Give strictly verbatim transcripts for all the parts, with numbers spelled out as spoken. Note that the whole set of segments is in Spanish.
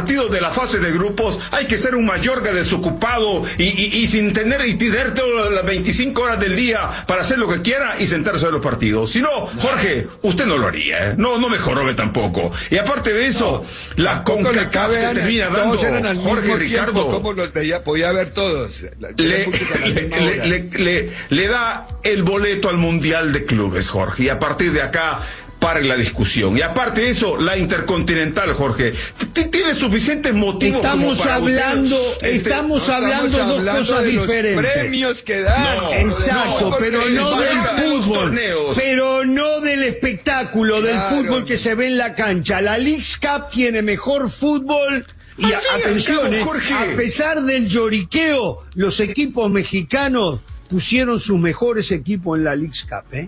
partidos de la fase de grupos hay que ser un Mayorga desocupado y, y, y sin tener y tener todas las veinticinco horas del día para hacer lo que quiera y sentarse a ver los partidos. Si no, Jorge, usted no lo haría, ¿eh? No, no me jorobe tampoco. Y aparte de eso, no, la CONCACAF te termina dando, Jorge Ricardo, ¿cómo los veía? Podía ver todos. Le, le, le, le, le, le da el boleto al Mundial de Clubes, Jorge, y a partir de acá pare la discusión. Y aparte de eso, la Intercontinental, Jorge, tiene suficientes motivos. Estamos como para hablando, usted, este, estamos no hablando estamos dos hablando cosas de los diferentes. Premios que dan. No, exacto, no, pero no del fútbol, pero no del espectáculo, claro, del fútbol que se ve en la cancha. La Leagues Cup tiene mejor fútbol. Y a, atención, eh, a pesar del lloriqueo, los equipos mexicanos pusieron sus mejores equipos en la Leagues Cup, ¿eh?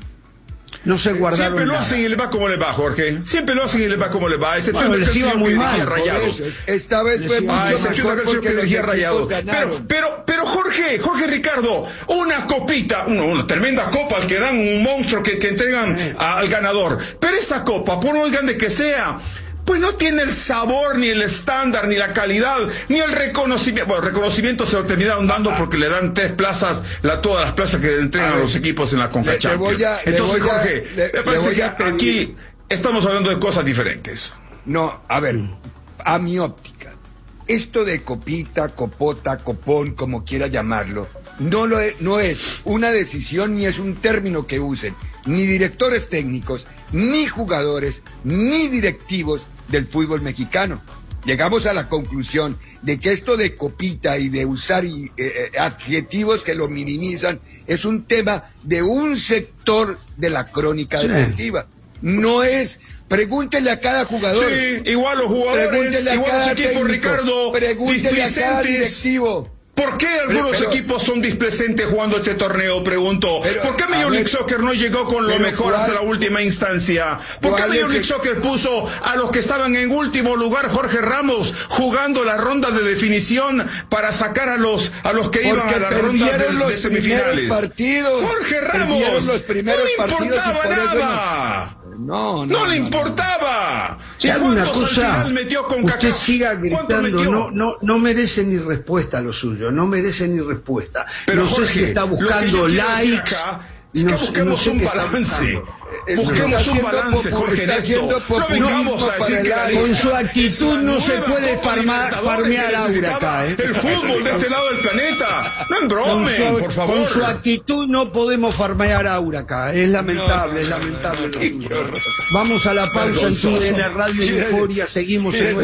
No se guardaron Siempre lo nada. hacen y les va como les va, Jorge. Siempre lo hacen y les va como les va. Excepción bueno, de les iba muy mal. Rayados. Esta vez fue mucho ah, excepción mejor de que dirigía Rayados. Pero, pero, pero, pero Jorge, Jorge Ricardo, una copita, una, una tremenda copa al que dan un monstruo que, que entregan a, al ganador. Pero esa copa, por muy grande que sea, pues no tiene el sabor, ni el estándar, ni la calidad, ni el reconocimiento. Bueno, reconocimiento se lo terminaron dando porque le dan tres plazas, la, todas las plazas que entregan a los equipos en la Conca Champions. Entonces, voy a, Jorge, le, me parece le que pedir... aquí estamos hablando de cosas diferentes. No, a ver, a mi óptica, esto de copita, copota, copón, como quiera llamarlo, no, lo es, no es una decisión ni es un término que usen ni directores técnicos, ni jugadores, ni directivos del fútbol mexicano. Llegamos a la conclusión de que esto de copita y de usar y, eh, adjetivos que lo minimizan es un tema de un sector de la crónica sí. deportiva. No es... Pregúntele a cada jugador. Sí, igual los jugadores, pregúntele igual a cada los equipos, técnico, Ricardo, pregúntele a cada directivo. ¿Por qué algunos pero, equipos son displecentes jugando este torneo? Pregunto. Pero, ¿por qué Major League Soccer no llegó con lo mejor ¿cuál, hasta la última instancia? ¿Por qué Major League Soccer puso a los que estaban en último lugar, Jorge Ramos, jugando la ronda de definición para sacar a los a los que iban a la ronda de, los de semifinales? Partidos, Jorge Ramos, los primeros no le importaba nada. No, no, no, no le no, importaba. ¿Y una cosa? Metió con usted Cacá? siga gritando, no, no, no merece ni respuesta lo suyo, no merece ni respuesta. Pero no Jorge, sé si está buscando likes. Es que no, busquemos no un balance. Busquemos un balance, Jorge Nesto. No vengamos a decir que la con su actitud no se puede farmar, farmear aura acá, ¿eh? El fútbol de este lado del planeta. No embromen, por favor. Con su actitud no podemos farmear aura acá. Es lamentable, es lamentable. Vamos a la pausa en T V N Radio y Euforia. Seguimos en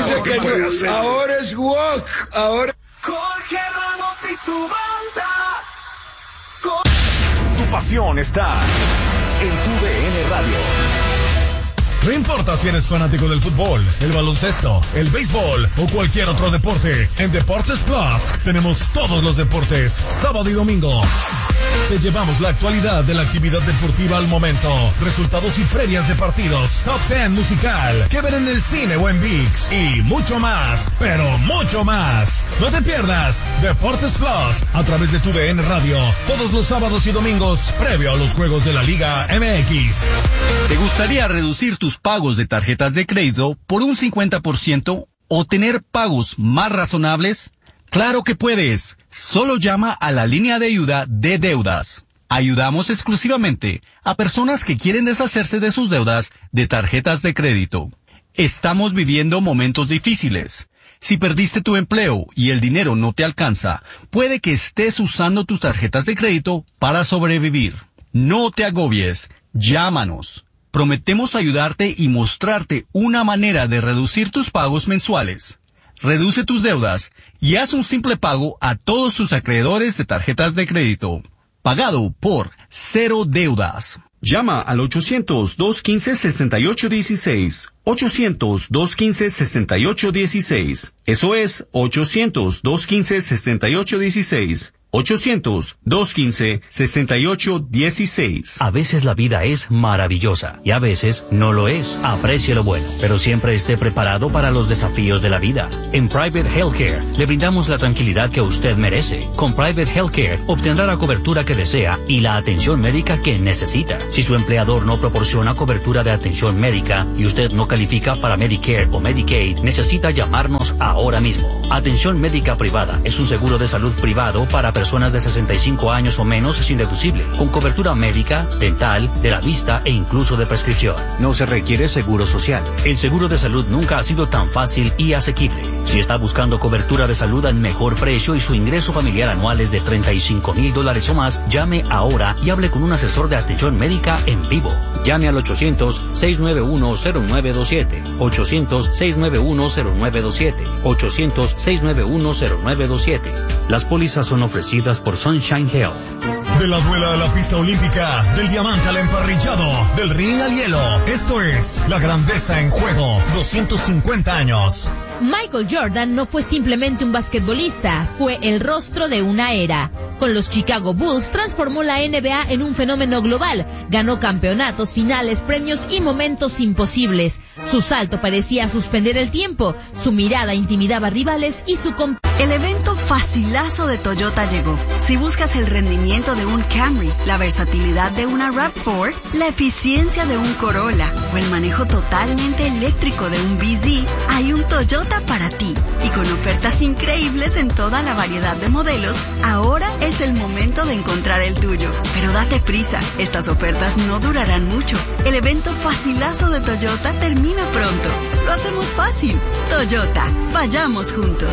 nuestro ahora es walk. Ahora. Jorge Ramos y su banda. Tu pasión está en Tu D N Radio. No importa si eres fanático del fútbol, el baloncesto, el béisbol o cualquier otro deporte, en Deportes Plus tenemos todos los deportes, sábado y domingo. Te llevamos la actualidad de la actividad deportiva al momento, resultados y previas de partidos, top ten musical, que ver en el cine o en ViX y mucho más, pero mucho más. No te pierdas Deportes Plus a través de Tu D N Radio, todos los sábados y domingos, previo a los juegos de la Liga M X. ¿Te gustaría reducir tus pagos de tarjetas de crédito por un cincuenta por ciento o tener pagos más razonables? ¡Claro que puedes! Solo llama a la línea de ayuda de deudas. Ayudamos exclusivamente a personas que quieren deshacerse de sus deudas de tarjetas de crédito. Estamos viviendo momentos difíciles. Si perdiste tu empleo y el dinero no te alcanza, puede que estés usando tus tarjetas de crédito para sobrevivir. No te agobies. Llámanos. Prometemos ayudarte y mostrarte una manera de reducir tus pagos mensuales. Reduce tus deudas y haz un simple pago a todos tus acreedores de tarjetas de crédito. Pagado por Cero Deudas. Llama al ochocientos, dos quince, sesenta y ocho dieciséis. ochocientos, dos quince, sesenta y ocho dieciséis. Eso es ochocientos, dos quince, sesenta y ocho dieciséis. ochocientos, dos quince, sesenta y ocho dieciséis. A veces la vida es maravillosa y a veces no lo es. Aprecie lo bueno, pero siempre esté preparado para los desafíos de la vida. En Private Healthcare le brindamos la tranquilidad que usted merece. Con Private Healthcare obtendrá la cobertura que desea y la atención médica que necesita. Si su empleador no proporciona cobertura de atención médica y usted no califica para Medicare o Medicaid, necesita llamarnos ahora mismo. Atención médica privada es un seguro de salud privado para personas de sesenta y cinco años o menos sin deducible, con cobertura médica, dental, de la vista e incluso de prescripción. No se requiere seguro social. El seguro de salud nunca ha sido tan fácil y asequible. Si está buscando cobertura de salud al mejor precio y su ingreso familiar anual es de treinta y cinco mil dólares o más, llame ahora y hable con un asesor de atención médica en vivo. Llame al ochocientos, seis nueve uno, cero nueve dos siete, ochocientos, seis nueve uno, cero nueve dos siete, ochocientos, seis nueve uno, cero nueve dos siete. Las pólizas son ofrecidas por Sunshine Health. De la duela a la pista olímpica, del diamante al emparrillado, del ring al hielo. Esto es La Grandeza en Juego, doscientos cincuenta años. Michael Jordan no fue simplemente un basquetbolista, fue el rostro de una era. Con los Chicago Bulls transformó la N B A en un fenómeno global, ganó campeonatos, finales, premios y momentos imposibles. Su salto parecía suspender el tiempo, su mirada intimidaba a rivales y su comp- El evento facilazo de Toyota llegó. Si buscas el rendimiento de un Camry, la versatilidad de una RAV cuatro, la eficiencia de un Corolla o el manejo totalmente eléctrico de un B Z, hay un Toyota para ti. Y con ofertas increíbles en toda la variedad de modelos, ahora es el momento de encontrar el tuyo. Pero date prisa, estas ofertas no durarán mucho. El evento facilazo de Toyota termina pronto. Lo hacemos fácil. Toyota, vayamos juntos.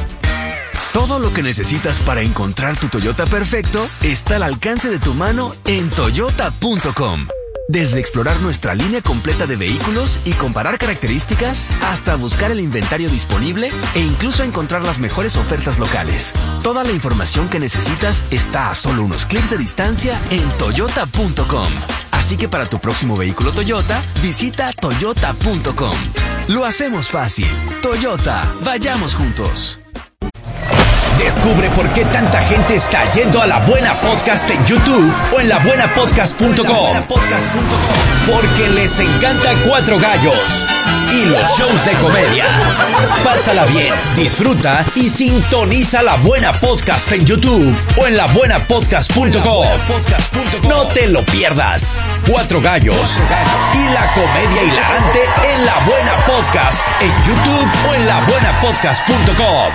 Todo lo que necesitas para encontrar tu Toyota perfecto está al alcance de tu mano en toyota punto com. Desde explorar nuestra línea completa de vehículos y comparar características, hasta buscar el inventario disponible e incluso encontrar las mejores ofertas locales. Toda la información que necesitas está a solo unos clics de distancia en toyota punto com. Así que para tu próximo vehículo Toyota, visita toyota punto com. Lo hacemos fácil. Toyota, vayamos juntos. Descubre por qué tanta gente está yendo a La Buena Podcast en YouTube o en la buena podcast punto com. Porque les encanta Cuatro Gallos y los shows de comedia. Pásala bien, disfruta y sintoniza La Buena Podcast en YouTube o en la buena podcast punto com. No te lo pierdas. Cuatro Gallos y la comedia hilarante en La Buena Podcast en YouTube o en la buena podcast punto com.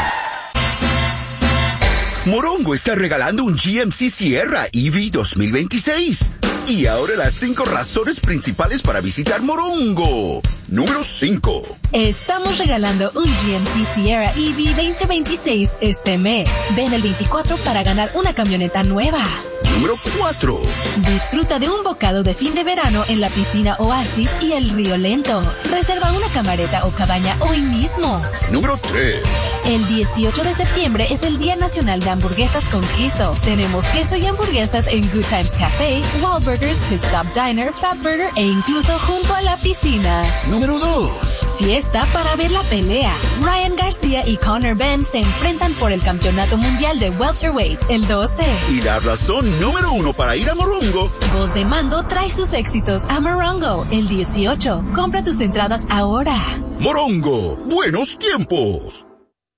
Morongo está regalando un G M C Sierra E V dos mil veintiséis. Y ahora las cinco razones principales para visitar Morongo. Número cinco. Estamos regalando un G M C Sierra E V veinte veintiséis este mes. Ven el veinticuatro para ganar una camioneta nueva. Número cuatro. Disfruta de un bocado de fin de verano en la piscina Oasis y el Río Lento. Reserva una camareta o cabaña hoy mismo. Número tres. El dieciocho de septiembre es el Día Nacional de Hamburguesas con Queso. Tenemos queso y hamburguesas en Good Times Café, Wahlburgers, Pit Stop Diner, Fatburger e incluso junto a la piscina. Número dos. Fiesta para ver la pelea. Ryan García y Conor Benn se enfrentan por el Campeonato Mundial de Welterweight el doce. Y la razón número uno para ir a Morongo. Voz de Mando trae sus éxitos a Morongo el dieciocho. Compra tus entradas ahora. Morongo, buenos tiempos.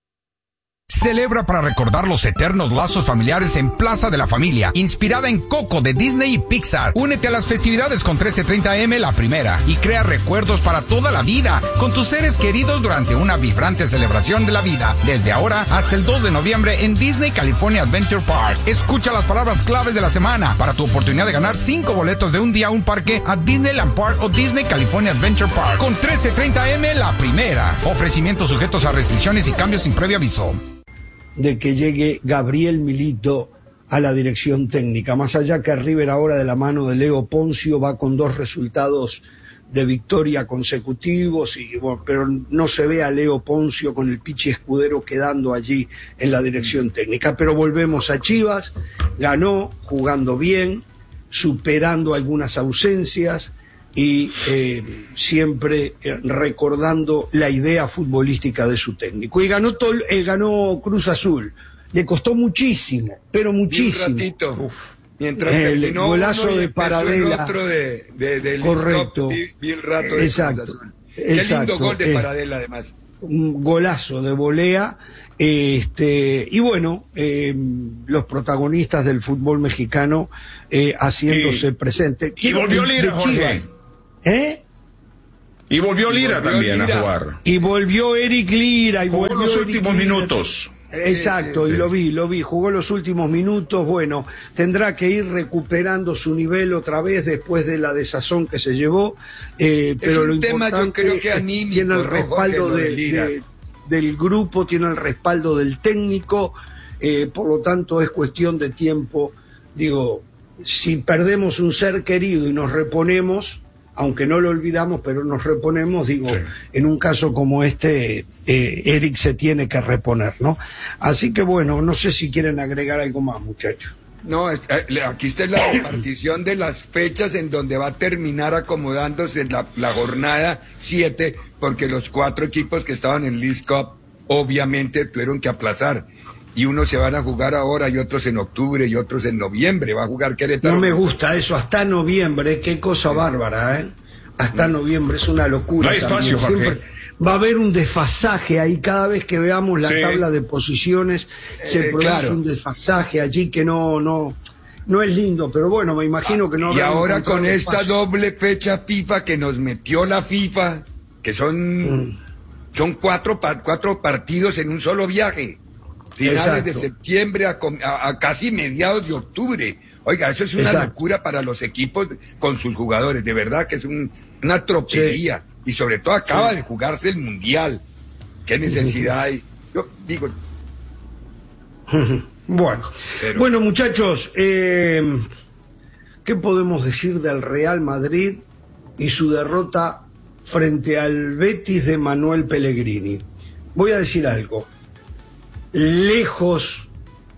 Celebra para recordar los eternos lazos familiares en Plaza de la Familia, inspirada en Coco de Disney y Pixar. Únete a las festividades con trece treinta eme la primera y crea recuerdos para toda la vida con tus seres queridos durante una vibrante celebración de la vida. Desde ahora hasta el dos de noviembre en Disney California Adventure Park. Escucha las palabras claves de la semana para tu oportunidad de ganar cinco boletos de un día a un parque a Disneyland Park o Disney California Adventure Park con trece treinta eme la primera. Ofrecimientos sujetos a restricciones y cambios sin previo aviso. De que llegue Gabriel Milito a la dirección técnica. Más allá que River ahora de la mano de Leo Poncio va con dos resultados de victoria consecutivos, y, bueno, pero no se ve a Leo Poncio con el Pichi Escudero quedando allí en la dirección técnica. Pero volvemos a Chivas, ganó jugando bien, superando algunas ausencias y eh, siempre eh, recordando la idea futbolística de su técnico. Y ganó, Tol, eh, ganó Cruz Azul, le costó muchísimo, pero muchísimo. Un ratito. Uf. Mientras el terminó golazo de Paradela. Paradela. Otro de, de, de Correcto. Vi, vi el rato de Exacto. Qué Exacto. lindo gol de Eh, Paradela, además. Un golazo de volea. Este, y bueno, eh, los protagonistas del fútbol mexicano eh, haciéndose y, presentes. Y volvió Lira, Jorge. ¿Eh? Y volvió Lira volvió también Lira. a jugar. Y volvió Eric Lira. Y jugó volvió los Eric últimos Lira. minutos. Exacto, Sí, sí, y sí. lo vi, lo vi, jugó los últimos minutos, bueno, tendrá que ir recuperando su nivel otra vez después de la desazón que se llevó, eh, pero un lo tema, yo importante creo que es anímico, tiene el Rojo, respaldo que lo de de- Lira. de- del grupo, tiene el respaldo del técnico, eh, por lo tanto es cuestión de tiempo, digo, si perdemos un ser querido y nos reponemos, aunque no lo olvidamos, pero nos reponemos, digo, sí. En un caso como este, eh, Eric se tiene que reponer, ¿no? Así que bueno, no sé si quieren agregar algo más, muchachos. No, es- eh, aquí está la repartición de las fechas en donde va a terminar acomodándose la, la jornada siete, porque los cuatro equipos que estaban en League Cup obviamente tuvieron que aplazar. Y unos se van a jugar ahora y otros en octubre y otros en noviembre. Va a jugar Querétaro. No me gusta eso, hasta noviembre, qué cosa bárbara, ¿eh? Hasta noviembre es una locura. No hay espacio, también. Jorge. Siempre va a haber un desfasaje ahí, cada vez que veamos la Sí. tabla de posiciones, se Eh, produce claro. un desfasaje allí que no, no, no es lindo, pero bueno, me imagino que no Y habrán ahora encontrado con esta espacio. doble fecha FIFA que nos metió la FIFA, que son, Mm. son cuatro, pa- cuatro partidos en un solo viaje. Finales Exacto. de septiembre a, com- a- a casi mediados de octubre. Oiga, eso es una Exacto. locura para los equipos con sus jugadores. De verdad que es un- una tropelía. Y sobre todo acaba Sí. de jugarse el Mundial. ¿Qué necesidad hay? Yo digo, Bueno, Pero- bueno muchachos, eh, ¿qué podemos decir del Real Madrid y su derrota frente al Betis de Manuel Pellegrini? Voy a decir algo, lejos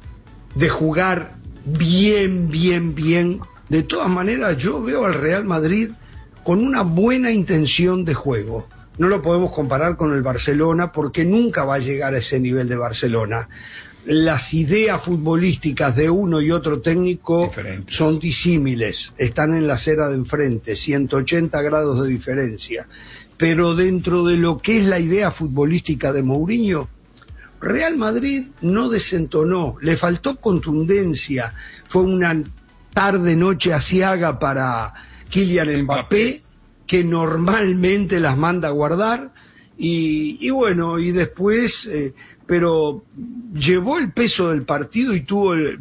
de jugar bien, bien, bien, de todas maneras yo veo al Real Madrid con una buena intención de juego. No lo podemos comparar con el Barcelona porque nunca va a llegar a ese nivel de Barcelona. Las ideas futbolísticas de uno y otro técnico Diferentes. son disímiles, están en la acera de enfrente, ciento ochenta grados de diferencia. Pero dentro de lo que es la idea futbolística de Mourinho, Real Madrid no desentonó, le faltó contundencia, fue una tarde-noche aciaga para Kylian Mbappé, que normalmente las manda a guardar, y, y bueno, y después, eh, pero llevó el peso del partido y tuvo el-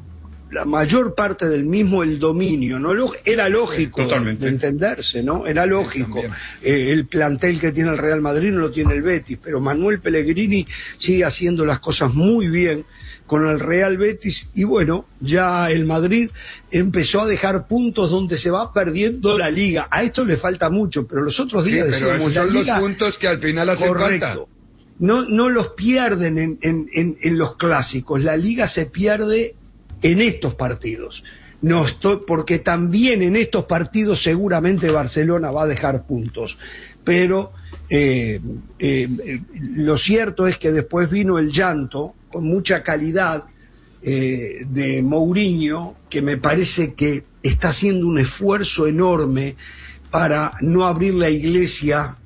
la mayor parte del mismo el dominio, ¿no? Lo- Era lógico Totalmente. de entenderse, ¿no? Era lógico. Eh, el plantel que tiene el Real Madrid no lo tiene el Betis, pero Manuel Pellegrini sigue haciendo las cosas muy bien con el Real Betis y bueno, ya el Madrid empezó a dejar puntos donde se va perdiendo la liga. A esto le falta mucho, pero los otros sí, días pero decíamos esos la son liga, los puntos que al final hacen falta. correcto. No, no los pierden en, en, en, en los clásicos, la liga se pierde en estos partidos. No estoy, porque también en estos partidos seguramente Barcelona va a dejar puntos. Pero eh, eh, lo cierto es que después vino el llanto con mucha calidad eh, de Mourinho, que me parece que está haciendo un esfuerzo enorme para no abrir la iglesia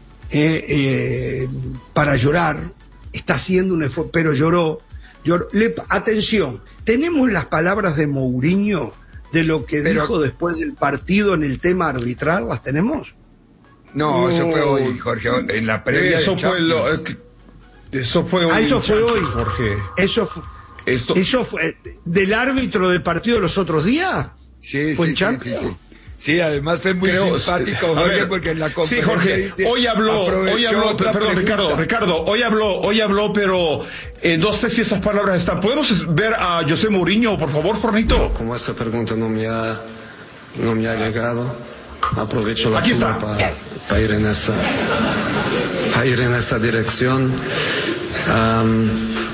eh, eh, para llorar, está haciendo un esfuerzo, pero lloró, lloró. Le- atención, tenemos las palabras de Mourinho de lo que Pero- dijo después del partido en el tema arbitral, ¿las tenemos? No, eso fue hoy, Uy. Jorge, en la previa Eso de fue Champions. lo, eh, que- eso fue hoy. Ah, eso fue Champions, hoy. Jorge. Eso fue, Esto, eso fue del árbitro del partido de los otros días. Sí, ¿Fue sí, en sí, Champions? sí, sí. Sí, además fue muy creo- simpático, a Jorge, ver, porque en la sí, conferencia Jorge, dice, hoy habló, aprovechó hoy habló, otra perdón, pregunta. Ricardo, Ricardo, hoy habló, hoy habló, pero eh, no sé si esas palabras están. ¿Podemos ver a José Mourinho, por favor, Fornito? Como esta pregunta no me ha, no me ha llegado, aprovecho la Aquí está. para ir en esa, para ir en esa dirección. Am,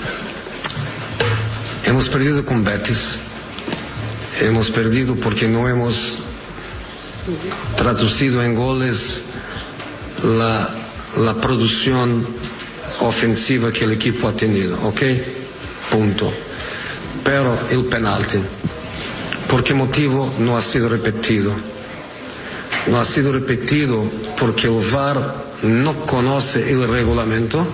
hemos perdido con Betis, hemos perdido porque no hemos traducido en goles la, la producción ofensiva que el equipo ha tenido, ¿ok? punto. Pero el penalti, ¿por qué motivo no ha sido repetido? No ha sido repetido porque el V A R no conoce el reglamento,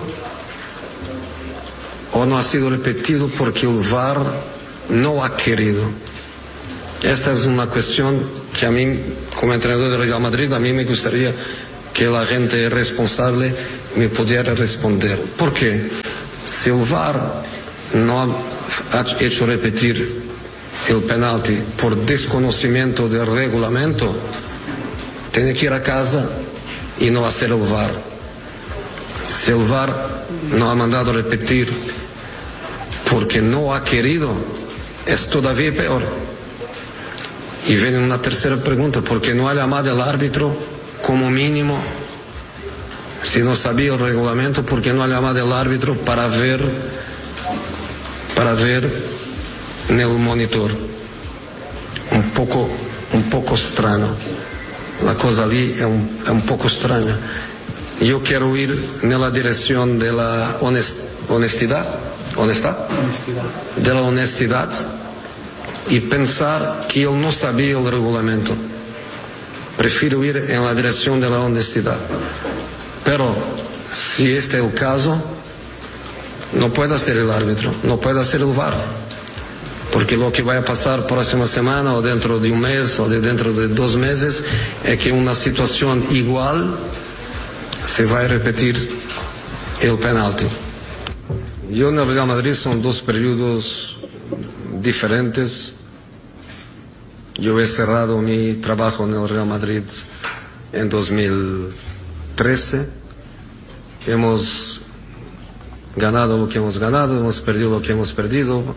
o no ha sido repetido porque el V A R no ha querido. Esta es una cuestión que a mí, como entrenador del Real Madrid, a mí me gustaría que la gente responsable me pudiera responder. ¿Por qué? Si el V A R no ha hecho repetir el penalti por desconocimiento del reglamento, tiene que ir a casa y no hacer el V A R. Si el V A R no ha mandado repetir porque no ha querido, es todavía peor. Y viene una tercera pregunta: ¿por qué no ha llamado al árbitro como mínimo? Si no sabía el reglamento, ¿por qué no ha llamado al árbitro para ver, para ver en el monitor? Un poco, un poco extraño. La cosa allí es un, es un poco extraña. Yo quiero ir en la dirección de la honest, honestidad, honestidad, de la honestidad, y pensar que él no sabía el reglamento. Prefiero ir en la dirección de la honestidad. Pero si este es el caso, no puede ser el árbitro, no puede ser el V A R, porque lo que va a pasar próxima semana o dentro de un mes o de dentro de dos meses es que una situación igual se va a repetir el penalti. Yo en el Real Madrid son dos periodos diferentes. Yo he cerrado mi trabajo en el Real Madrid en dos mil trece. Hemos ganado lo que hemos ganado, hemos perdido lo que hemos perdido, uh,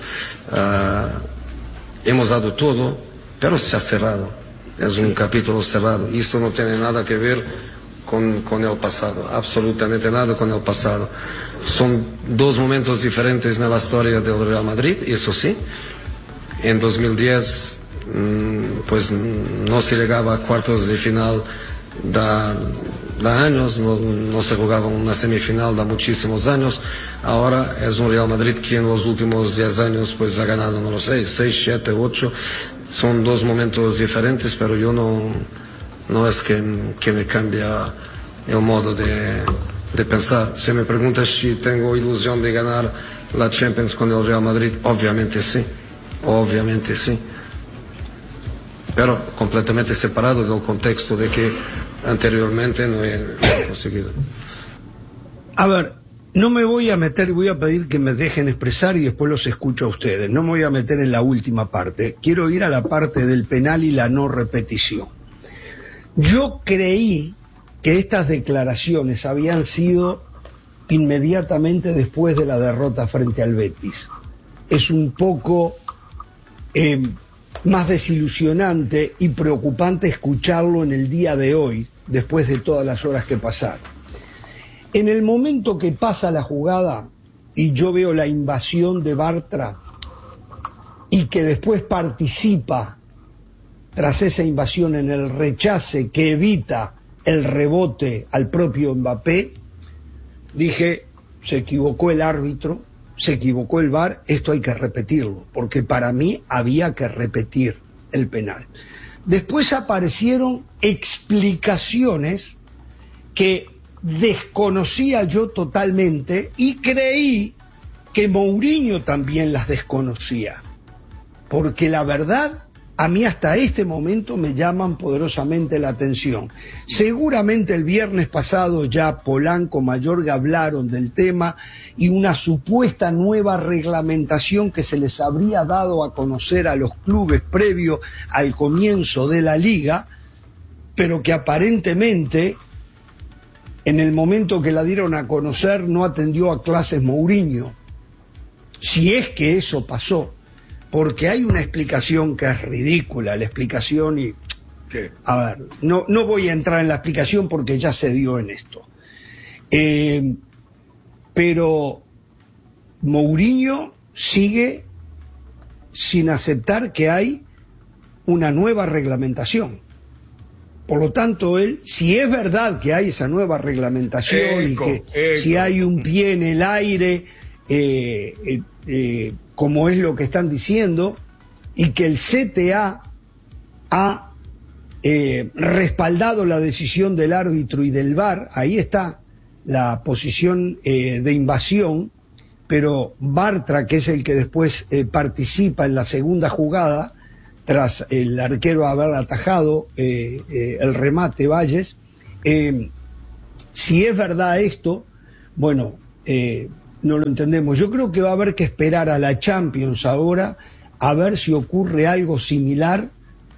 hemos dado todo, pero se ha cerrado. Es un capítulo cerrado. Y esto no tiene nada que ver con, con el pasado, absolutamente nada con el pasado. Son dos momentos diferentes en la historia del Real Madrid, eso sí. En dos mil diez, pues no se llegaba a cuartos de final da, da años, no, no se jugaba una semifinal da muchísimos años. Ahora es un Real Madrid que en los últimos diez años pues ha ganado, no lo sé, seis, siete, ocho. Son dos momentos diferentes, pero yo no, no es que, que me cambia el modo de, de pensar. Si me preguntas si tengo ilusión de ganar la Champions con el Real Madrid, obviamente sí, obviamente sí. Pero completamente separado del contexto de que anteriormente no he, no he conseguido. A ver, no me voy a meter, voy a pedir que me dejen expresar y después los escucho a ustedes. No me voy a meter en la última parte. Quiero ir a la parte del penal y la no repetición. Yo creí que estas declaraciones habían sido inmediatamente después de la derrota frente al Betis. Es un poco eh, más desilusionante y preocupante escucharlo en el día de hoy, después de todas las horas que pasaron. En el momento que pasa la jugada y yo veo la invasión de Bartra y que después participa tras esa invasión en el rechace que evita el rebote al propio Mbappé, dije, se equivocó el árbitro, se equivocó el V A R, esto hay que repetirlo, porque para mí había que repetir el penal. Después aparecieron explicaciones que desconocía yo totalmente y creí que Mourinho también las desconocía, porque la verdad a mí hasta este momento me llaman poderosamente la atención. Seguramente el viernes pasado ya Polanco, Mayorga hablaron del tema y una supuesta nueva reglamentación que se les habría dado a conocer a los clubes previo al comienzo de la liga, pero que aparentemente en el momento que la dieron a conocer no atendió a clases Mourinho. Si es que eso pasó. Porque hay una explicación que es ridícula, la explicación y... A ver, no, no voy a entrar en la explicación porque ya se dio en esto. Eh, pero Mourinho sigue sin aceptar que hay una nueva reglamentación. Por lo tanto, él, si es verdad que hay esa nueva reglamentación eco, y que eco. Si hay un pie en el aire... Eh, eh, eh, como es lo que están diciendo, y que el C T A ha eh, respaldado la decisión del árbitro y del V A R. Ahí está la posición eh, de invasión, pero Bartra, que es el que después eh, participa en la segunda jugada, tras el arquero haber atajado eh, eh, el remate Valles, eh, si es verdad esto, bueno, eh, no lo entendemos. Yo creo que va a haber que esperar a la Champions ahora a ver si ocurre algo similar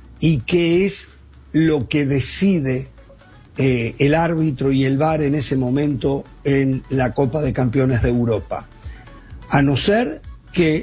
y qué es lo que decide eh, el árbitro y el V A R en ese momento en la Copa de Campeones de Europa. A no ser que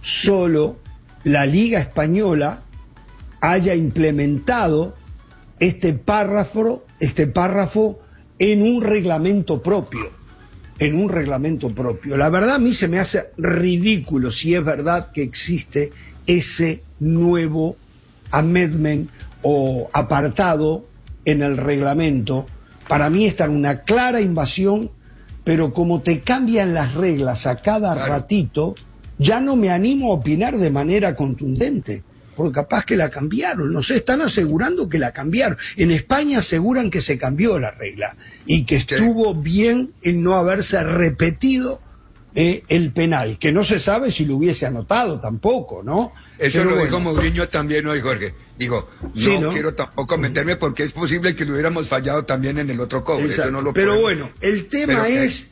solo la Liga Española haya implementado este párrafo, este párrafo en un reglamento propio, en un reglamento propio. La verdad a mí se me hace ridículo si es verdad que existe ese nuevo amendment o apartado en el reglamento. Para mí está en una clara invasión, pero como te cambian las reglas a cada claro. ratito, ya no me animo a opinar de manera contundente, porque capaz que la cambiaron, no sé, están asegurando que la cambiaron. En España aseguran que se cambió la regla y que estuvo bien en no haberse repetido eh, el penal, que no se sabe si lo hubiese anotado tampoco, ¿no? Eso Pero lo bueno. dijo Mourinho también hoy, Jorge. Dijo, no, Sí, ¿no? quiero tampoco meterme porque es posible que lo hubiéramos fallado también en el otro cobre. Eso no lo Pero podemos. bueno, el tema Pero es...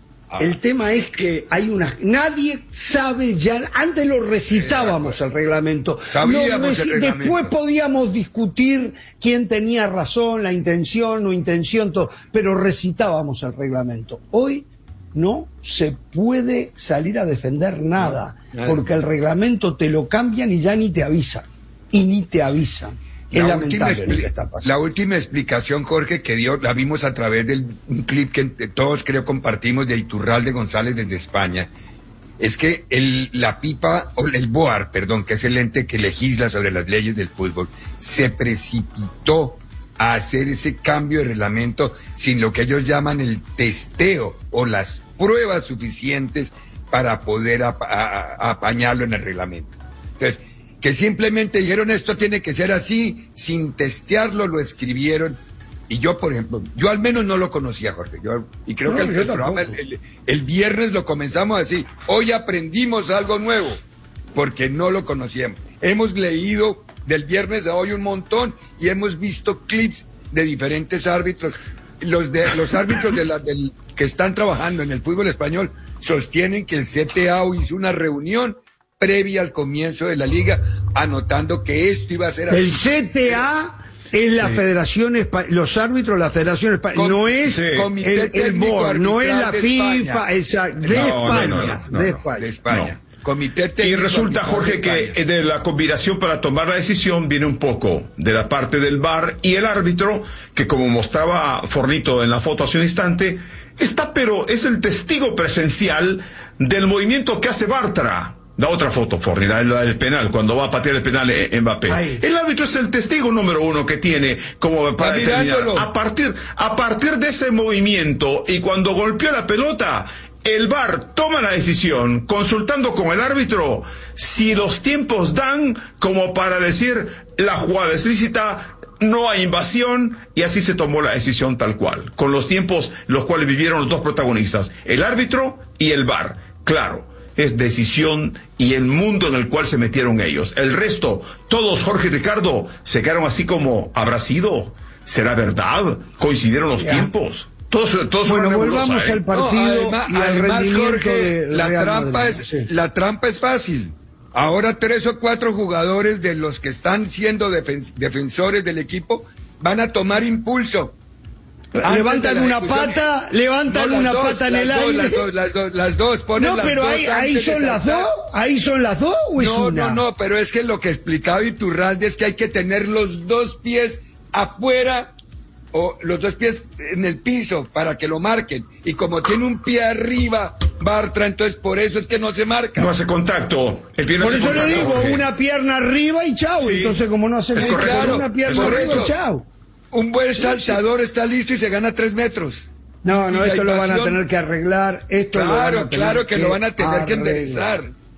El tema es que hay una... Nadie sabe ya... Antes lo recitábamos el reglamento. Sabíamos Lo reci- el reglamento. Después podíamos discutir quién tenía razón, la intención, no intención, todo. Pero recitábamos el reglamento. Hoy no se puede salir a defender nada. Nada. Porque el reglamento te lo cambian y ya ni te avisan. Y ni te avisan. Es La última, lamentable lo expli- que está pasando. la última explicación, Jorge, que dio, la vimos a través de un clip que todos creo compartimos de Iturralde González desde España, es que el, la pipa, o el B O A R, perdón, que es el ente que legisla sobre las leyes del fútbol, se precipitó a hacer ese cambio de reglamento sin lo que ellos llaman el testeo o las pruebas suficientes para poder ap- a- a- apañarlo en el reglamento. Entonces, que simplemente dijeron esto tiene que ser así, sin testearlo lo escribieron, y yo por ejemplo, yo al menos no lo conocía, Jorge, yo, y creo No, que el, yo el programa el, el- el viernes lo comenzamos así, hoy aprendimos algo nuevo, porque no lo conocíamos, hemos leído del viernes a hoy un montón, y hemos visto clips de diferentes árbitros, los de los árbitros de la, del, que están trabajando en el fútbol español, sostienen que el C T A hizo una reunión previa al comienzo de la liga, anotando que esto iba a ser así. El C T A es la Sí. Federación Espa- los árbitros de la Federación Española, Com- no es sí. el, Comité el Técnico board, no es la Arbitral de FIFA, España. esa, de No, España, no, no, no, no, de no. España. De España. No. Comité Y Técnico resulta, Arbitral Jorge, de que España. de la combinación para tomar la decisión viene un poco de la parte del V A R y el árbitro, que como mostraba Fornito en la foto hace un instante, está, pero es el testigo presencial del movimiento que hace Bartra. La otra foto, Forni, la la del penal, cuando va a patear el penal eh, Mbappé. Ay. El árbitro es el testigo número uno que tiene como para Está determinar. mirándolo. A partir, a partir de ese movimiento y cuando golpeó la pelota, el V A R toma la decisión, consultando con el árbitro, si los tiempos dan como para decir la jugada es lícita, no hay invasión, y así se tomó la decisión tal cual, con los tiempos los cuales vivieron los dos protagonistas, el árbitro y el V A R. Claro, es decisión y el mundo en el cual se metieron ellos. El resto, todos, Jorge y Ricardo, se quedaron así como, ¿habrá sido? ¿Será verdad? ¿Coincidieron los Ya. tiempos? Todos, todos Bueno, son una volvamos nebulosa, ¿eh? al partido No, además, y al además, rendimiento Jorge, del la Real trampa Madrid. es Sí. la trampa es fácil. Ahora tres o cuatro jugadores de los que están siendo defen- defensores del equipo van a tomar impulso. Antes Levantan de la una discusión- pata, levantan No, las una dos, pata en las el dos, aire. Las dos, las dos, las dos, ponen No, las pero dos ahí, ahí antes de son las saltar. dos, ahí son las dos o es No, una. no, no, pero es que lo que explicaba Iturralde es que hay que tener los dos pies afuera o los dos pies en el piso para que lo marquen. Y como tiene un pie arriba, Bartra, entonces por eso es que no se marca. No hace contacto. El pie no Por hace eso le contacto, digo, Jorge. una pierna arriba y chau. Sí. Entonces, como no hace Es contacto, correcto. una pierna Por arriba eso. y chau. Un buen saltador está listo y se gana tres metros. No, no, Y la esto lo van a invasión- tener que arreglar. Esto lo van Claro, a tener claro que lo van a tener que arreglar. enderezar.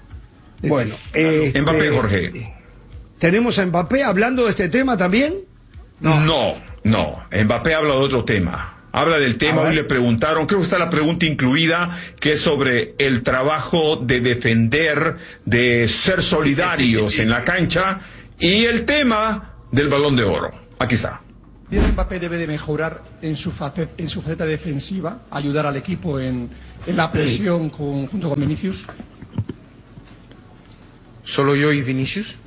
Bueno, este, Mbappé, Jorge. ¿Tenemos a Mbappé hablando de este tema también? No, no, no. Mbappé habla de otro tema. Habla del tema, hoy le preguntaron, creo que está la pregunta incluida, que es sobre el trabajo de defender, de ser solidarios en la cancha, y el tema del Balón de Oro. Aquí está. Mbappé debe de mejorar en su faceta, en su faceta defensiva, ayudar al equipo en, en la presión con, junto con Vinicius. ¿Solo yo y Vinicius?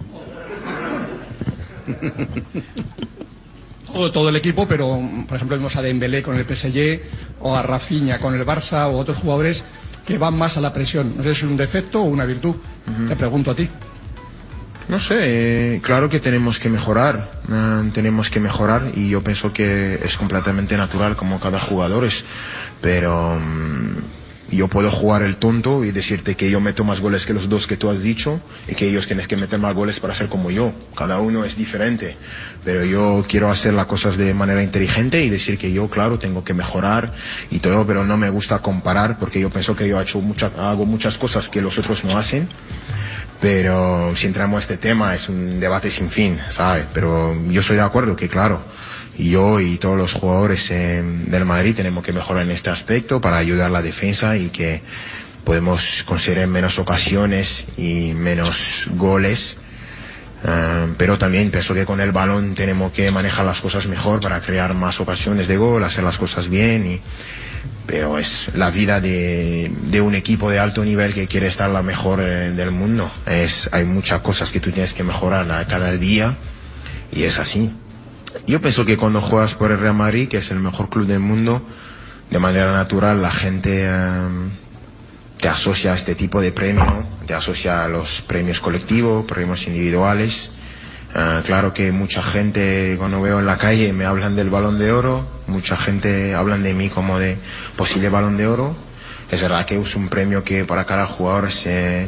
Todo, todo el equipo, pero por ejemplo vemos a Dembélé con el P S G o a Rafinha con el Barça o otros jugadores que van más a la presión. No sé si es un defecto o una virtud. Uh-huh. Te pregunto a ti. No sé, eh, claro que tenemos que mejorar, eh, tenemos que mejorar y yo pienso que es completamente natural como cada jugador es, pero um, yo puedo jugar el tonto y decirte que yo meto más goles que los dos que tú has dicho y que ellos tienen que meter más goles para ser como yo. Cada uno es diferente, pero yo quiero hacer las cosas de manera inteligente y decir que yo, claro, tengo que mejorar y todo, pero no me gusta comparar porque yo pienso que yo he hecho mucha, hago muchas cosas que los otros no hacen. Pero si entramos a este tema es un debate sin fin, ¿sabes? Pero yo estoy de acuerdo que, claro, yo y todos los jugadores eh, del Madrid tenemos que mejorar en este aspecto para ayudar a la defensa y que podemos conseguir menos ocasiones y menos goles. Uh, pero también pienso que con el balón tenemos que manejar las cosas mejor para crear más ocasiones de gol, hacer las cosas bien y... Pero es la vida de, de un equipo de alto nivel que quiere estar la mejor eh, del mundo. Es, hay muchas cosas que tú tienes que mejorar a cada día y es así. Yo pienso que cuando juegas por el Real Madrid, que es el mejor club del mundo, de manera natural la gente eh, te asocia a este tipo de premio, te asocia a los premios colectivos, premios individuales. Uh, claro que mucha gente cuando veo en la calle me hablan del Balón de Oro, mucha gente hablan de mí como de posible Balón de Oro. Es verdad que es un premio que para cada jugador es,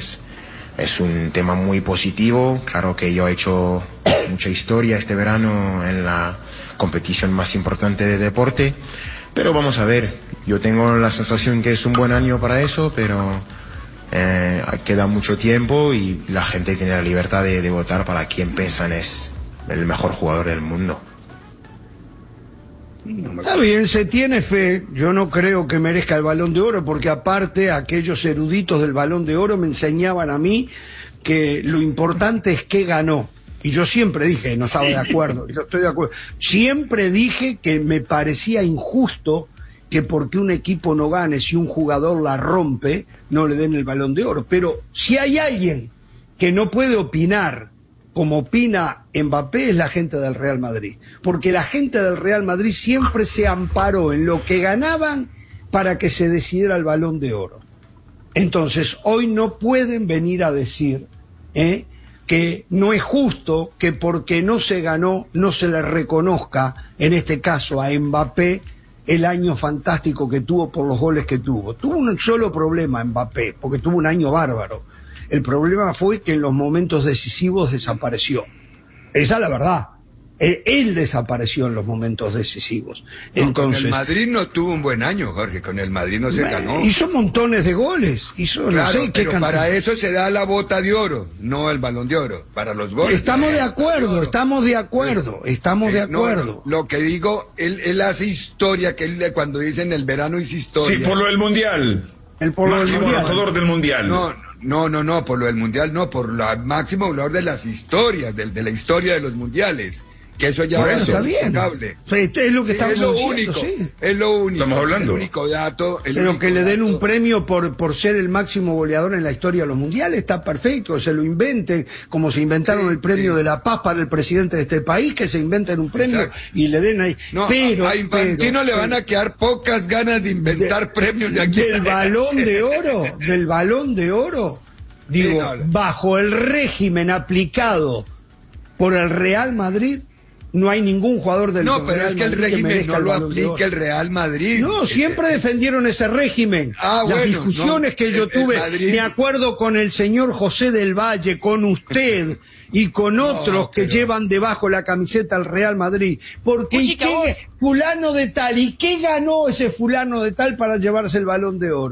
es un tema muy positivo. Claro que yo he hecho mucha historia este verano en la competición más importante de deporte, pero vamos a ver, yo tengo la sensación que es un buen año para eso, pero Eh, queda mucho tiempo y la gente tiene la libertad de, de votar para quien piensan es el mejor jugador del mundo. Está bien, se tiene fe. Yo no creo que merezca el Balón de Oro porque aparte aquellos eruditos del Balón de Oro me enseñaban a mí que lo importante es que ganó. Y yo siempre dije, no estaba sí. de acuerdo, yo estoy de acuerdo. Siempre dije que me parecía injusto que porque un equipo no gane, si un jugador la rompe, no le den el Balón de Oro. Pero si hay alguien que no puede opinar como opina Mbappé, es la gente del Real Madrid. Porque la gente del Real Madrid siempre se amparó en lo que ganaban para que se decidiera el Balón de Oro. Entonces, hoy no pueden venir a decir ¿eh? que no es justo que porque no se ganó, no se le reconozca, en este caso a Mbappé, el año fantástico que tuvo por los goles que tuvo. Tuvo un solo problema Mbappé, porque tuvo un año bárbaro. El problema fue que en los momentos decisivos desapareció. Esa es la verdad. Él desapareció en los momentos decisivos. No, Entonces, con el Madrid no tuvo un buen año, Jorge. Con el Madrid no se ganó. Hizo montones de goles. Hizo, claro, no sé qué pero cantidad. para eso se da la bota de oro, no el Balón de Oro. Para los goles. Estamos de acuerdo, estamos de acuerdo, estamos sí, de acuerdo. No, lo que digo, él, él hace historia, que él cuando dicen el verano hizo historia. Sí, por lo del Mundial. El por lo del máximo mundial. goleador del Mundial. No, no, no, no, por lo del Mundial no, por la máximo goleador de las historias, de, de la historia de los mundiales. Que eso ya bueno, es está bien. Es lo que sí, estamos es lo diciendo, único, sí. es lo único. Estamos hablando. El único dato. El Pero único que le den dato. un premio por, por ser el máximo goleador en la historia de los mundiales, está perfecto, se lo inventen, como se inventaron sí, el premio sí. de la paz para el presidente de este país, que se inventen un premio Exacto. y le den ahí. No, pero, a Infantino pero, le van a quedar pocas ganas de inventar de, premios de aquí. Del balón de oro, del balón de oro, digo, sí, no, bajo el régimen aplicado por el Real Madrid, no hay ningún jugador del No, pero Real es que el Madrid régimen que no lo el aplica el Real Madrid. No, siempre defendieron ese régimen. Ah, Las bueno, discusiones no, que yo el, tuve, el Madrid... me acuerdo con el señor José del Valle, con usted y con otros no, pero... que llevan debajo la camiseta al Real Madrid. Porque ¿y qué, fulano de tal, ¿y qué ganó ese fulano de tal para llevarse el Balón de Oro?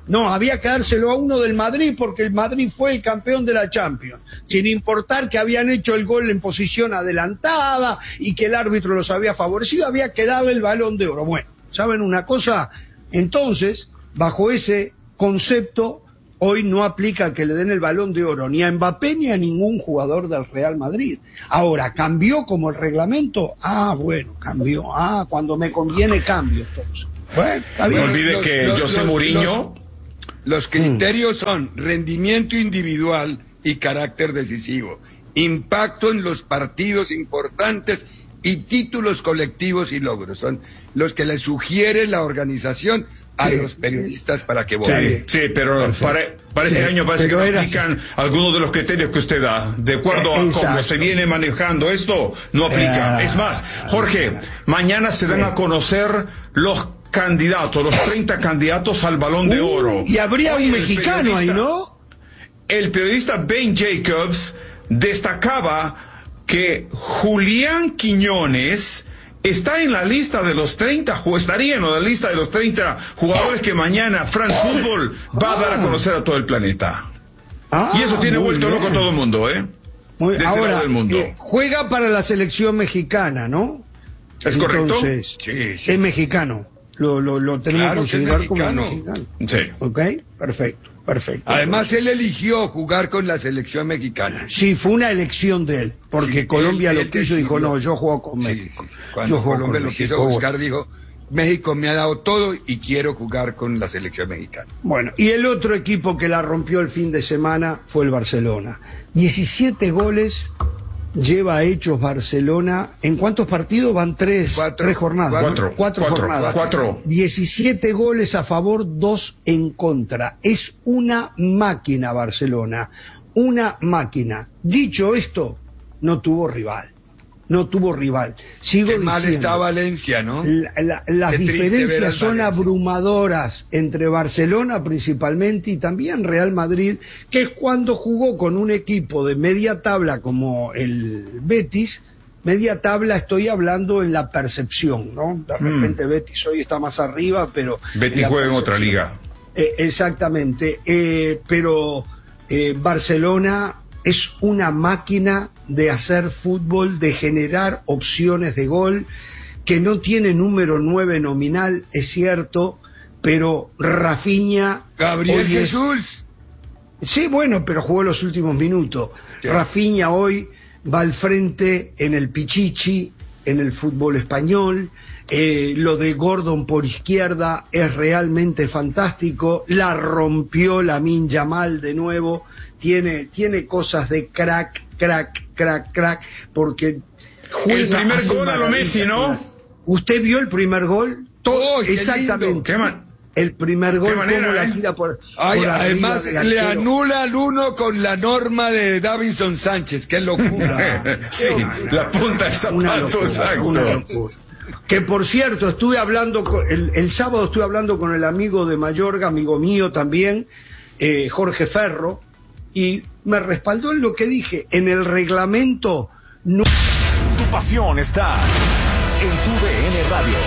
No, había que dárselo a uno del Madrid porque el Madrid fue el campeón de la Champions, sin importar que habían hecho el gol en posición adelantada y que el árbitro los había favorecido, había que darle el Balón de Oro. Bueno, ¿saben una cosa? Entonces, bajo ese concepto, hoy no aplica que le den el Balón de Oro ni a Mbappé ni a ningún jugador del Real Madrid. Ahora, ¿cambió como el reglamento? Ah, bueno, cambió. Ah, cuando me conviene cambio, entonces. Bueno, está bien. No olvide los, que los, José los, Mourinho... Los, los criterios mm. son rendimiento individual y carácter decisivo, impacto en los partidos importantes y títulos colectivos y logros. Son los que le sugiere la organización a sí. los periodistas para que voten. Sí, sí, pero para, para ese sí, año parece que no aplican así. Algunos de los criterios que usted da. De acuerdo eh, a cómo se viene manejando esto, no aplica. Eh, es más, Jorge, mañana se dan a conocer los candidatos, los treinta candidatos al Balón de Oro. Uh, y habría Oye, un mexicano ahí, ¿no? El periodista Ben Jacobs destacaba que Julián Quiñones está en la lista de los treinta, o estaría en la lista de los treinta jugadores que mañana France Football va a dar a conocer a todo el planeta. Ah, y eso tiene vuelto bien. Loco a todo el mundo, ¿eh? Muy, de este ahora, lado del mundo. Eh, juega para la selección mexicana, ¿no? ¿Es Entonces, correcto? Sí, sí. Es mexicano. Lo, lo, lo tenemos claro que considerar es como mexicano. Sí. ¿Ok? Perfecto. Perfecto. Además, él eligió jugar con la selección mexicana. Sí, fue una elección de él, porque sí, Colombia él, lo él quiso y dijo, no, yo juego con México. Sí, sí. Cuando yo Colombia lo quiso buscar, dijo, México me ha dado todo y quiero jugar con la selección mexicana. Bueno, y el otro equipo que la rompió el fin de semana fue el Barcelona. diecisiete goles lleva hechos Barcelona. ¿En cuántos partidos van? Tres, cuatro, tres jornadas. Cuatro, ¿no? cuatro, cuatro jornadas. Cuatro. diecisiete goles a favor, dos en contra. Es una máquina Barcelona. Una máquina. Dicho esto, no tuvo rival. No tuvo rival. Sigo Qué diciendo. mal está Valencia, ¿no? La, la, las Qué diferencias son Valencia. abrumadoras entre Barcelona principalmente y también Real Madrid, que es cuando jugó con un equipo de media tabla como el Betis. Media tabla estoy hablando en la percepción, ¿no? De repente mm. Betis hoy está más arriba, pero... Betis juega en otra liga. Eh, exactamente. Eh, pero eh, Barcelona es una máquina de hacer fútbol, de generar opciones de gol, que no tiene número nueve nominal, es cierto, pero Rafinha... Gabriel Jesús. Es... Sí, bueno, pero jugó los últimos minutos. Sí. Rafinha hoy va al frente en el Pichichi, en el fútbol español. Eh, lo de Gordon por izquierda es realmente fantástico. La rompió Lamine Yamal de nuevo. Tiene, tiene cosas de crack, crack, crack, crack, porque juega. El primer gol a lo Messi, ¿no? ¿Usted vio el primer gol? Todo, oh, exactamente. ¿Qué man? El primer gol, manera, cómo eh? la tira por. Ay, por además le anula al uno con la norma de Davinson Sánchez, qué locura. Sí, la punta del zapato, exacto. Que por cierto, estuve hablando, con, el, el sábado estuve hablando con el amigo de Mayorga, amigo mío también, eh, Jorge Ferro, y me respaldó en lo que dije. En el reglamento no. Tu pasión está en tu D N Radio.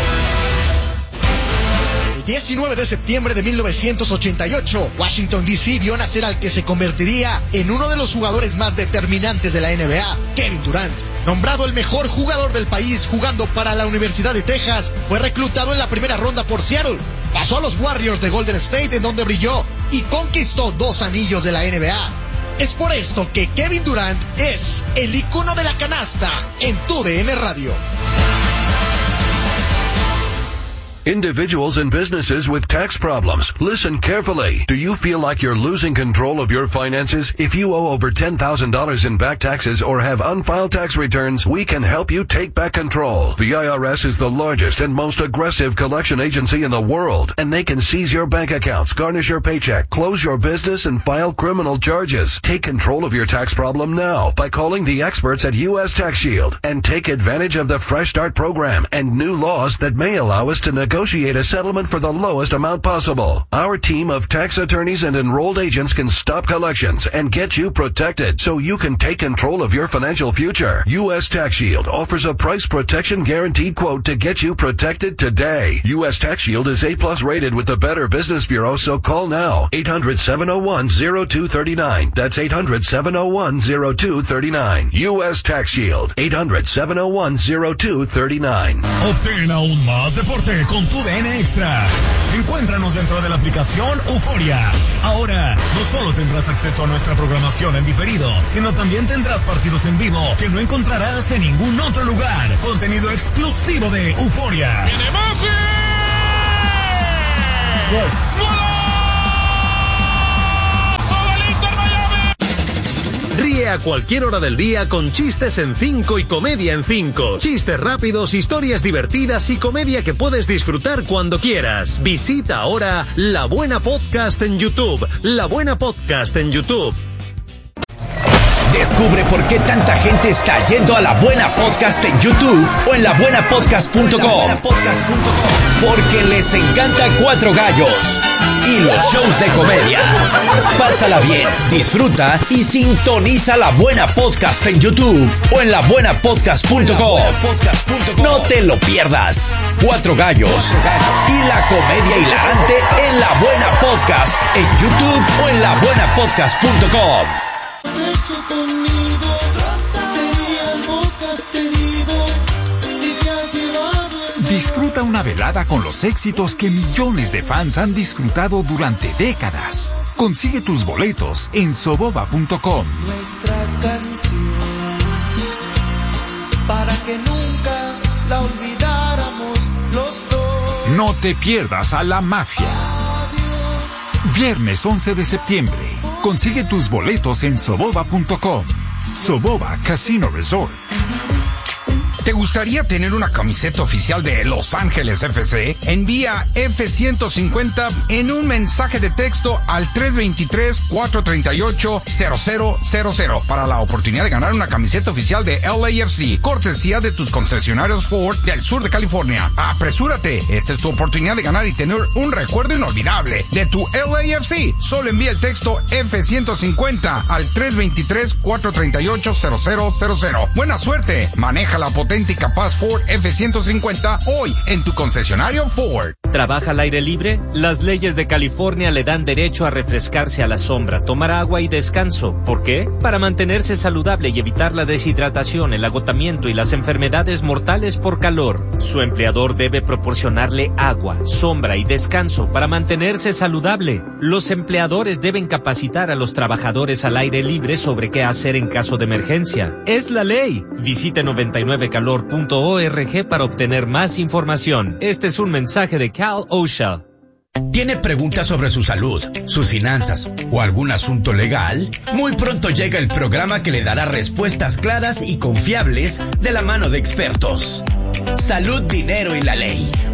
El diecinueve de septiembre de mil novecientos ochenta y ocho, Washington D C vio nacer al que se convertiría en uno de los jugadores más determinantes de la N B A, Kevin Durant. Nombrado el mejor jugador del país jugando para la Universidad de Texas, fue reclutado en la primera ronda por Seattle. Pasó a los Warriors de Golden State, en donde brilló y conquistó dos anillos de la N B A. Es por esto que Kevin Durant es el icono de la canasta en tu D N Radio. Individuals and businesses with tax problems, listen carefully. Do you feel like you're losing control of your finances? If you owe over ten thousand dollars in back taxes or have unfiled tax returns, we can help you take back control. The I R S is the largest and most aggressive collection agency in the world, and they can seize your bank accounts, garnish your paycheck, close your business, and file criminal charges. Take control of your tax problem now by calling the experts at U S Tax Shield and take advantage of the Fresh Start program and new laws that may allow us to negotiate negotiate a settlement for the lowest amount possible. Our team of tax attorneys and enrolled agents can stop collections and get you protected so you can take control of your financial future. U S Tax Shield offers a price protection guaranteed quote to get you protected today. U S Tax Shield is A plus rated with the Better Business Bureau, so call now. eight hundred, seven oh one, oh two three nine. That's eight hundred, seven oh one, oh two three nine. U S Tax Shield. eight hundred, seven oh one, oh two three nine. Obtén aún más deporte con tu D N Extra. Encuéntranos dentro de la aplicación Euforia. Ahora, no solo tendrás acceso a nuestra programación en diferido, sino también tendrás partidos en vivo que no encontrarás en ningún otro lugar. Contenido exclusivo de Euforia. ¡Viene Messi! Ríe a cualquier hora del día con chistes en cinco y comedia en cinco. Chistes rápidos, historias divertidas y comedia que puedes disfrutar cuando quieras. Visita ahora La Buena Podcast en YouTube. La Buena Podcast en YouTube. Descubre por qué tanta gente está yendo a La Buena Podcast en YouTube o en la buena podcast punto com. Porque les encanta Cuatro Gallos y los shows de comedia. Pásala bien, disfruta y sintoniza La Buena Podcast en YouTube o en la buena podcast punto com. No te lo pierdas. Cuatro Gallos y la comedia hilarante en La Buena Podcast en YouTube o en la buena podcast punto com. Disfruta una velada con los éxitos que millones de fans han disfrutado durante décadas. Consigue tus boletos en soboba punto com. Nuestra canción, para que nunca la olvidáramos los dos. No te pierdas a La Mafia. Viernes once de septiembre. Consigue tus boletos en soboba punto com. Soboba Casino Resort. ¿Te gustaría tener una camiseta oficial de Los Ángeles F C? Envía F ciento cincuenta en un mensaje de texto al tres dos tres, cuatro tres ocho, cero cero cero cero para la oportunidad de ganar una camiseta oficial de L A F C, cortesía de tus concesionarios Ford del sur de California. ¡Apresúrate! Esta es tu oportunidad de ganar y tener un recuerdo inolvidable de tu L A F C. Solo envía el texto F ciento cincuenta al tres dos tres, cuatro tres ocho, cero cero cero cero. ¡Buena suerte! Maneja la potente y capaz Ford F ciento cincuenta hoy en tu concesionario Ford. ¿Trabaja al aire libre? Las leyes de California le dan derecho a refrescarse a la sombra, tomar agua y descanso. ¿Por qué? Para mantenerse saludable y evitar la deshidratación, el agotamiento y las enfermedades mortales por calor. Su empleador debe proporcionarle agua, sombra y descanso para mantenerse saludable. Los empleadores deben capacitar a los trabajadores al aire libre sobre qué hacer en caso de emergencia. Es la ley. Visite noventa y nueve calor punto org para obtener más información. Este es un mensaje de Cal OSHA. ¿Tiene preguntas sobre su salud, sus finanzas o algún asunto legal? Muy pronto llega el programa que le dará respuestas claras y confiables de la mano de expertos. Salud, dinero y la ley.